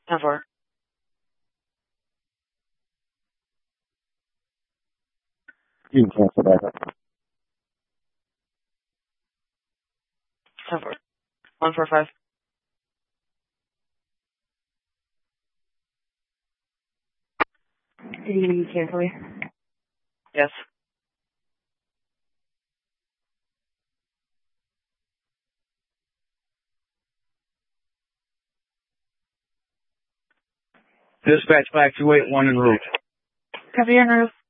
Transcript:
10-4. You can cancel that. 10-4. 145. Did you cancel me? Yes. Dispatch back 281 en route. Copy en route.